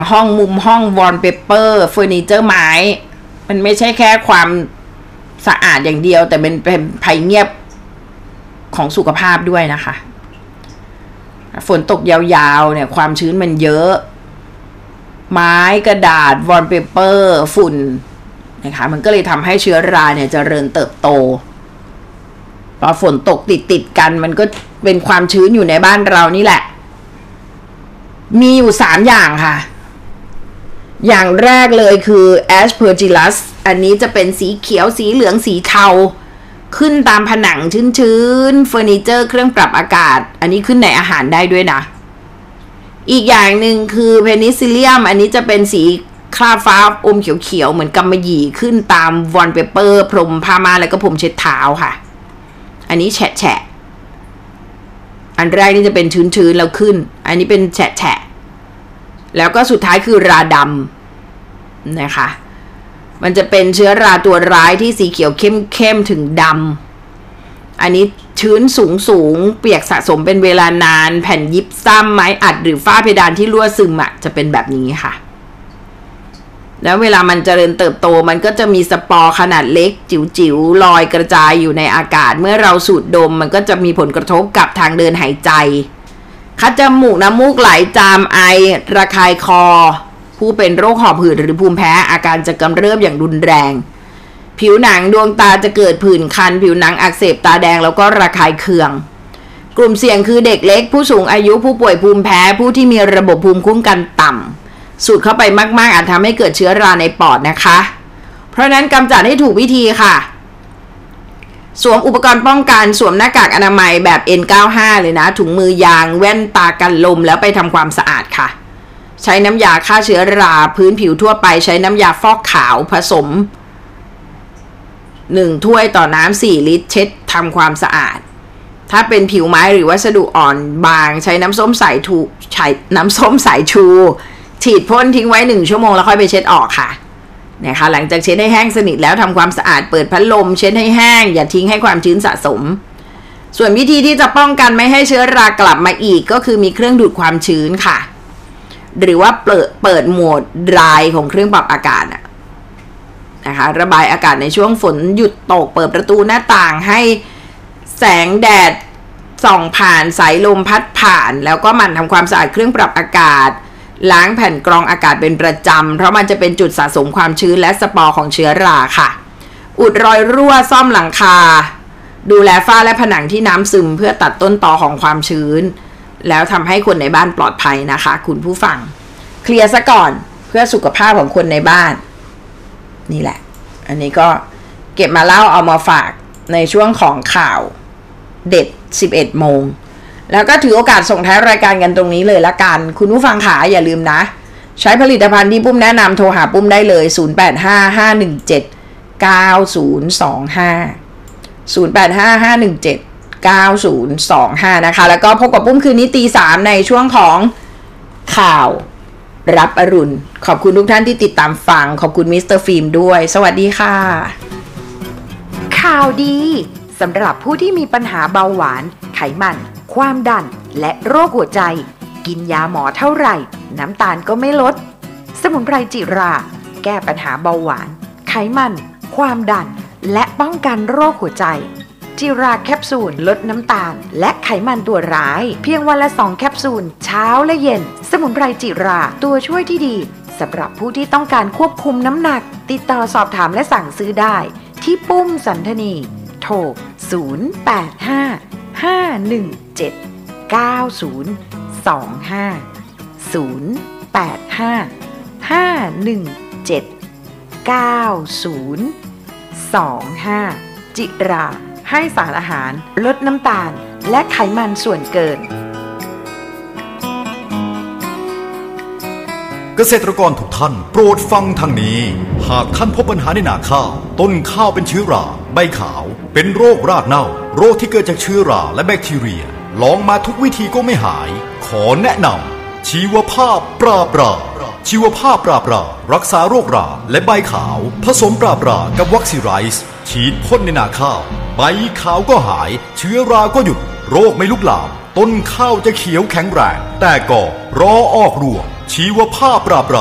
ห้องมุมห้องวอลเปเปอร์เฟอร์นิเจอร์ไม้มันไม่ใช่แค่ความสะอาดอย่างเดียวแต่เป็นภัยเงียบของสุขภาพด้วยนะคะฝนตกยาวๆเนี่ยความชื้นมันเยอะไม้กระดาษวอลเปเปอร์ฝุ่นนะคะมันก็เลยทำให้เชื้อราเนี่ยเจริญเติบโตพอฝนตกติดกันมันก็เป็นความชื้นอยู่ในบ้านเรานี่แหละมีอยู่3อย่างค่ะอย่างแรกเลยคือ Aspergillus อันนี้จะเป็นสีเขียวสีเหลืองสีเทาขึ้นตามผนังชื้นๆเฟอร์นิเจอร์เครื่องปรับอากาศอันนี้ขึ้นในอาหารได้ด้วยนะอีกอย่างหนึ่งคือ Penicillium อันนี้จะเป็นสีคราบฟ้าอมเขียวๆเหมือนกำมะหยี่ขึ้นตามวอลเปเปอร์พรมผ้าม่านแล้วก็พรมเช็ดเท้าค่ะอันนี้แฉะอันแรกนี่จะเป็นชื้นๆแล้วขึ้นอันนี้เป็นแฉะแล้วก็สุดท้ายคือราดำนะคะมันจะเป็นเชื้อราตัวร้ายที่สีเขียวเข้มถึงดำอันนี้ชื้นสูงเปียกสะสมเป็นเวลานานแผ่นยิปซัมไม้อัดหรือฝ้าเพดานที่รั่วซึมจะเป็นแบบนี้ค่ะแล้วเวลามันเจริญเติบโตมันก็จะมีสปอร์ขนาดเล็กจิ๋วๆลอยกระจายอยู่ในอากาศเมื่อเราสูดดมมันก็จะมีผลกระทบกับทางเดินหายใจคัดจมูกน้ำมูกไหลจามไอระคายคอผู้เป็นโรคหอบหืดหรือภูมิแพ้อาการจะกำเริบอย่างรุนแรงผิวหนังดวงตาจะเกิดผื่นคันผิวหนังอักเสบตาแดงแล้วก็ระคายเคืองกลุ่มเสี่ยงคือเด็กเล็กผู้สูงอายุผู้ป่วยภูมิแพ้ผู้ที่มีระบบภูมิคุ้มกันต่ำสูดเข้าไปมากๆอาจทำให้เกิดเชื้อราในปอดนะคะเพราะนั้นกำจัดให้ถูกวิธีค่ะสวมอุปกรณ์ป้องกันสวมหน้ากากอนามัยแบบ N95 เลยนะถุงมือยางแว่นตากันลมแล้วไปทำความสะอาดค่ะใช้น้ำยาฆ่าเชื้อราพื้นผิวทั่วไปใช้น้ำยาฟอกขาวผสม1ถ้วยต่อน้ำ4ลิตรเช็ดทำความสะอาดถ้าเป็นผิวไม้หรือวัสดุอ่อนบางใช้น้ำส้มสายชูฉีดพ่นทิ้งไว้1ชั่วโมงแล้วค่อยไปเช็ดออกค่ะนะคะหลังจากเช็ดให้แห้งสนิทแล้วทำความสะอาดเปิดพัดลมเช็ดให้แห้งอย่าทิ้งให้ความชื้นสะสมส่วนวิธีที่จะป้องกันไม่ให้เชื้อรากลับมาอีกก็คือมีเครื่องดูดความชื้นค่ะหรือว่าเปิดโหมด dry ของเครื่องปรับอากาศนะคะระบายอากาศในช่วงฝนหยุดตกเปิดประตูหน้าต่างให้แสงแดดส่องผ่านสายลมพัดผ่านแล้วก็หมั่นทำความสะอาดเครื่องปรับอากาศล้างแผ่นกรองอากาศเป็นประจำเพราะมันจะเป็นจุดสะสมความชื้นและสปอร์ของเชื้อราค่ะอุดรอยรั่วซ่อมหลังคาดูแลฝ้าและผนังที่น้ำซึมเพื่อตัดต้นตอของความชื้นแล้วทำให้คนในบ้านปลอดภัยนะคะคุณผู้ฟังเคลียร์ซะก่อนเพื่อสุขภาพของคนในบ้านนี่แหละอันนี้ก็เก็บมาเล่าเอามาฝากในช่วงของข่าวเด็ด11โมงแล้วก็ถือโอกาสส่งท้ายรายการกันตรงนี้เลยละกันคุณผู้ฟังขาอย่าลืมนะใช้ผลิตภัณฑ์ที่ปุ้มแนะนำโทรหาปุ้มได้เลย0855179025 นะคะแล้วก็พบกับปุ้มคืนนี้ตี 3ในช่วงของข่าวรับอรุณขอบคุณทุกท่านที่ติดตามฟังขอบคุณมิสเตอร์ฟิล์มด้วยสวัสดีค่ะข่าวดีสำหรับผู้ที่มีปัญหาเบาหวานไขมันความดันและโรคหัวใจกินยาหมอเท่าไหร่น้ำตาลก็ไม่ลดสมุนไพรจิราแก้ปัญหาเบาหวานไขมันความดันและป้องกันโรคหัวใจจิราแคปซูลลดน้ำตาลและไขมันตัวร้ายเพียงวันละ2แคปซูลเช้าและเย็นสมุนไพรจิราตัวช่วยที่ดีสำหรับผู้ที่ต้องการควบคุมน้ำหนักติดต่อสอบถามและสั่งซื้อได้ที่ปุ้มสันธนีโทร0855179025จิราให้สารอาหารลดน้ำตาลและไขมันส่วนเกินเกษตรกรทุกท่านโปรดฟังทางนี้หากท่านพบปัญหาในนาข้าวต้นข้าวเป็นเชื้อราใบขาวเป็นโรครากเน่าโรคที่เกิดจากเชื้อราและแบคทีเรียลองมาทุกวิธีก็ไม่หายขอแนะนำชีวภาพปราบราชีวภาพปราบรารักษาโรคราและใบขาวผสมปราบรากับวัคซีไรส์ฉีดพ่นในนาข้าวใบขาวก็หายเชื้อราก็หยุดโรคไม่ลุกลามต้นข้าวจะเขียวแข็งแรงแต่ก็รอออกรวงชีวภาพปราบ